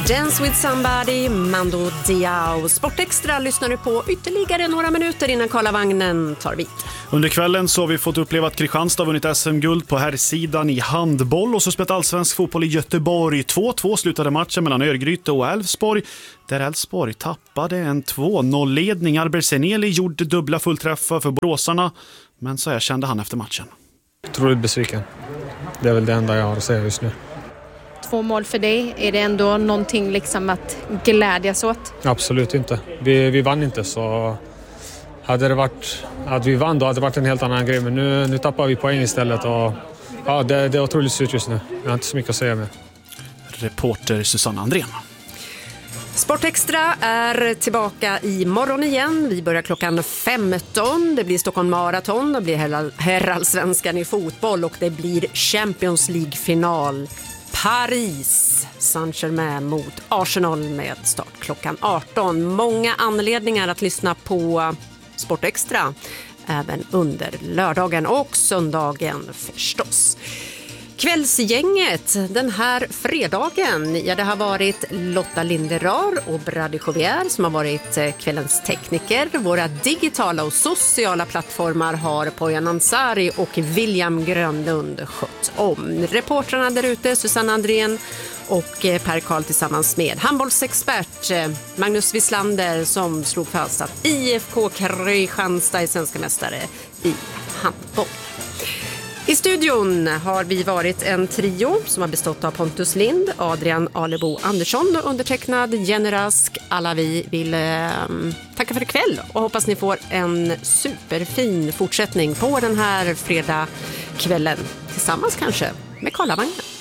Dance with somebody, Mando Diao. Sportextra lyssnar du på ytterligare några minuter innan Karlavagnen tar vid. Under kvällen så har vi fått uppleva att Kristianstad vunnit SM-guld på herrsidan i handboll och så spelat allsvensk fotboll i Göteborg. 2-2 slutade matchen mellan Örgryte och Elfsborg, där Elfsborg tappade en 2-0-ledning. Alberseneli gjorde dubbla fullträffar för boråsarna, men så här kände han efter matchen. Otroligt besviken. Det är väl det enda jag har att säga just nu. 2 mål för dig, är det ändå någonting liksom att glädjas åt? Absolut inte. Vi vann inte, så hade det varit att vi vann då hade det varit en helt annan grej. Men nu tappar vi poäng istället och ja, det är otroligt surt just nu. Jag har inte så mycket att säga med. Reporter Susanna Andrén. Sportextra är tillbaka imorgon igen. Vi börjar klockan 15. Det blir Stockholm Marathon, det blir herrallsvenskan i fotboll och det blir Champions League-final. Paris Saint-Germain mot Arsenal med start klockan 18. Många anledningar att lyssna på Sportextra även under lördagen och söndagen förstås. Kvällsgänget den här fredagen, ja, det har varit Lotta Linderar och Brady Jovier som har varit kvällens tekniker. Våra digitala och sociala plattformar har Poyan Ansari och William Grönlund skött om. Reportrarna där ute, Susanna Andrén och Per Karl tillsammans med handbollsexpert Magnus Wislander som slog fast att IFK Kristianstad är svenska mästare i handboll. I studion har vi varit en trio som har bestått av Pontus Lind, Adrian Alebo Andersson och undertecknad Jenny Rask. Alla vi vill tacka för ikväll och hoppas ni får en superfin fortsättning på den här fredagskvällen tillsammans kanske med Karlavagnen.